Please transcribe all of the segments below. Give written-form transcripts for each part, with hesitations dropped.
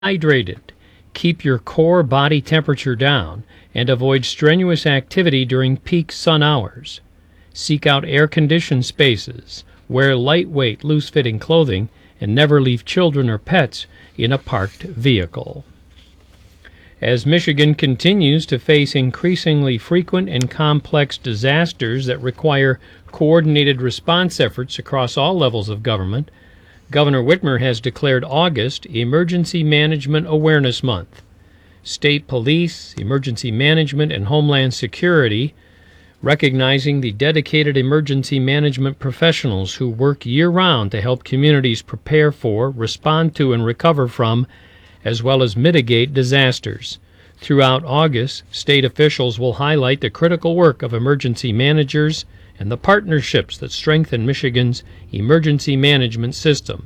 Hydrated. Keep your core body temperature down and avoid strenuous activity during peak sun hours. Seek out air-conditioned spaces, wear lightweight, loose-fitting clothing, and never leave children or pets in a parked vehicle. As Michigan continues to face increasingly frequent and complex disasters that require coordinated response efforts across all levels of government, Governor Whitmer has declared August Emergency Management Awareness Month. State police, emergency management, and homeland security, recognizing the dedicated emergency management professionals who work year-round to help communities prepare for, respond to, and recover from, as well as mitigate disasters. Throughout August, state officials will highlight the critical work of emergency managers and the partnerships that strengthen Michigan's emergency management system.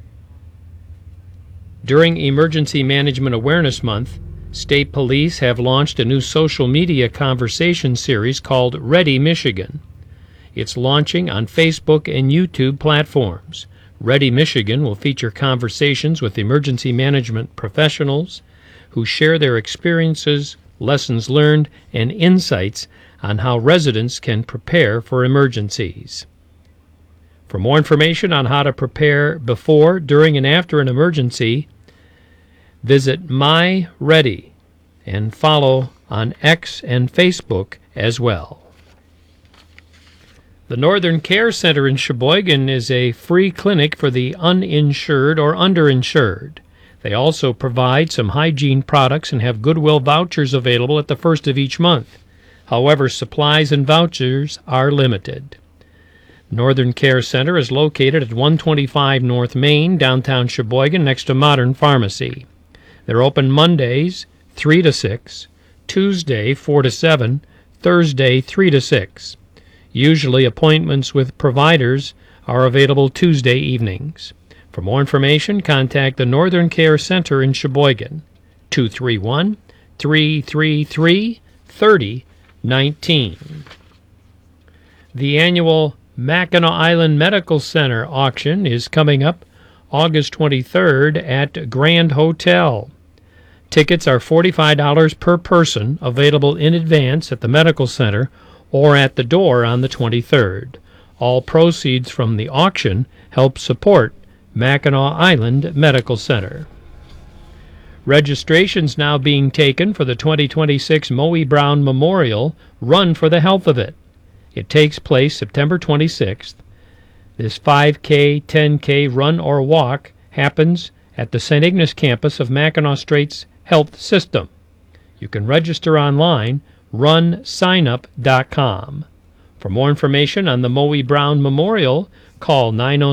During Emergency Management Awareness Month, state police have launched a new social media conversation series called Ready Michigan. It's launching on Facebook and YouTube platforms. Ready Michigan will feature conversations with emergency management professionals who share their experiences, lessons learned, and insights on how residents can prepare for emergencies. For more information on how to prepare before, during, and after an emergency, visit MyReady and follow on X and Facebook as well. The Northern Care Center in Sheboygan is a free clinic for the uninsured or underinsured. They also provide some hygiene products and have Goodwill vouchers available at the first of each month. However, supplies and vouchers are limited. Northern Care Center is located at 125 North Main, downtown Sheboygan, next to Modern Pharmacy. They're open Mondays, 3 to 6, Tuesday, 4 to 7, Thursday, 3 to 6. Usually appointments with providers are available Tuesday evenings. For more information, contact the Northern Care Center in Sheboygan, 231-333-3019. The annual Mackinac Island Medical Center auction is coming up August 23rd at Grand Hotel. Tickets are $45 per person, available in advance at the Medical Center or at the door on the 23rd. All proceeds from the auction help support Mackinac Island Medical Center. Registration's now being taken for the 2026 Moe Brown Memorial Run for the Health of It. It takes place September 26th. This 5K, 10K run or walk happens at the St. Ignace campus of Mackinac Straits Health System. You can register online, runsignup.com. For more information on the Moe Brown Memorial, call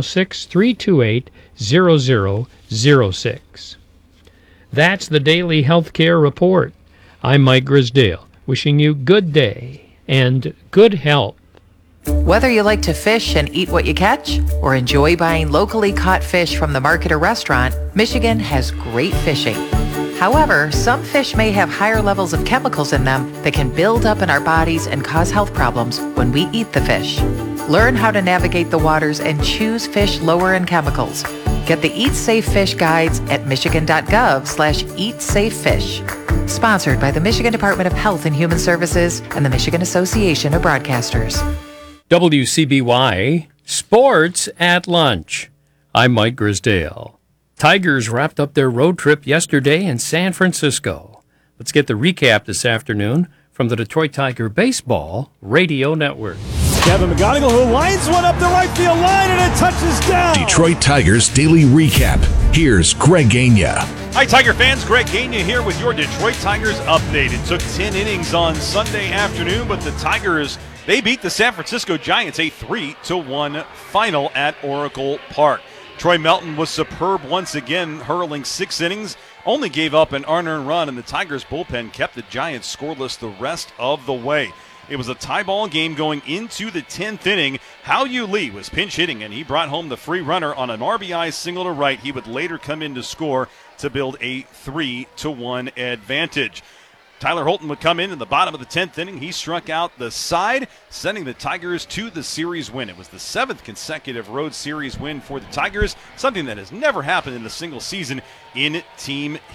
906-328-0006. That's the Daily Healthcare Report. I'm Mike Grisdale, wishing you good day and good health. Whether you like to fish and eat what you catch or enjoy buying locally caught fish from the market or restaurant, Michigan has great fishing. However, some fish may have higher levels of chemicals in them that can build up in our bodies and cause health problems when we eat the fish. Learn how to navigate the waters and choose fish lower in chemicals. Get the Eat Safe Fish guides at michigan.gov/eatsafefish. Sponsored by the Michigan Department of Health and Human Services and the Michigan Association of Broadcasters. WCBY Sports at Lunch. I'm Mike Grisdale. Tigers wrapped up their road trip yesterday in San Francisco. Let's get the recap this afternoon from the Detroit Tiger Baseball Radio Network. Kevin McGonigal, who lines one up the right field line, and it touches down. Detroit Tigers Daily Recap. Here's Greg Gagne. Hi, Tiger fans. Greg Gagne here with your Detroit Tigers update. It took 10 innings on Sunday afternoon, but the Tigers, they beat the San Francisco Giants a 3-1 final at Oracle Park. Troy Melton was superb once again, hurling 6 innings, only gave up an unearned run, and the Tigers bullpen kept the Giants scoreless the rest of the way. It was a tie ball game going into the 10th inning. Hao-Yu Lee was pinch hitting, and he brought home the free runner on an RBI single to right. He would later come in to score to build a 3-1 advantage. Tyler Holton would come in the bottom of the 10th inning. He struck out the side, sending the Tigers to the series win. It was the 7th consecutive road series win for the Tigers, something that has never happened in a single season in team